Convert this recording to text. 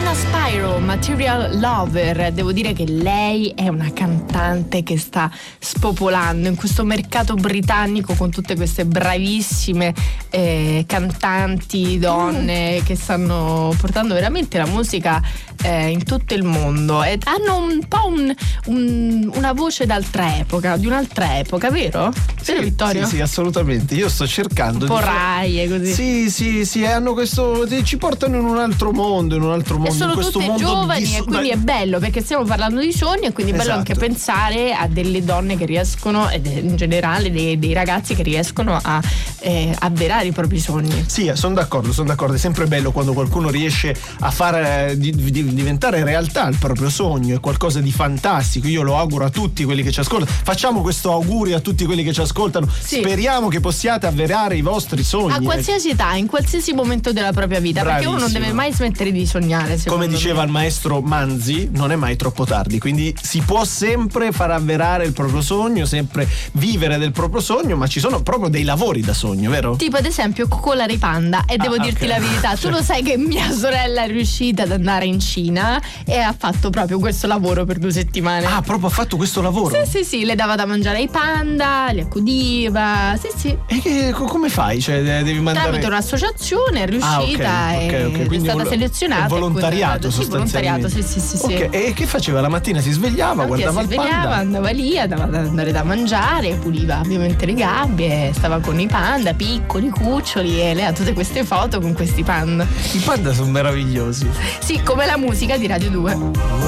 Donna Spyro, Material Lover. Devo dire che lei è una cantante che sta spopolando in questo mercato britannico con tutte queste bravissime cantanti donne che stanno portando veramente la musica in tutto il mondo, e hanno un po' una voce d'altra epoca, di un'altra epoca, vero? Sì, Vero, Vittorio? sì, assolutamente. Io sto cercando un po' Rai e così. Sì, hanno questo, ci portano in un altro mondo, e sono in questo tutte mondo giovani e quindi è bello, perché stiamo parlando di sogni e quindi è bello anche pensare a delle donne che riescono, ed in generale dei ragazzi che riescono a avverare i propri sogni. Sì, sono d'accordo, è sempre bello quando qualcuno riesce a far diventare realtà il proprio sogno, è qualcosa di fantastico. Io lo auguro a tutti quelli che ci ascoltano, facciamo questo augurio a tutti quelli che ci ascoltano, speriamo che possiate avverare i vostri sogni a qualsiasi età, in qualsiasi momento della propria vita. Bravissimo. Perché uno non deve mai smettere di sognare, come diceva il maestro Manzi, non è mai troppo tardi, quindi si può sempre far avverare il proprio sogno, sempre vivere del proprio sogno, ma ci sono proprio dei lavori da sogno, vero? Tipo ad esempio Coccolare i Panda, e devo dirti la verità, tu lo sai che mia sorella è riuscita ad andare in Cina e ha fatto proprio questo lavoro per 2 settimane. Proprio ha fatto questo lavoro? Sì, le dava da mangiare ai panda, li accudiva, sì. E come fai? Cioè devi mandare tramite un'associazione, è riuscita ok. È stata selezionata. È volontariato, volontariato, sì. Ok, e che faceva? La mattina si svegliava, guardava il panda, andava lì, andava ad andare da mangiare, puliva ovviamente le gabbie, stava con i panda piccoli, cuccioli, e lei ha tutte queste foto con questi panda. I panda sono meravigliosi. Sì, come la musica di Radio 2.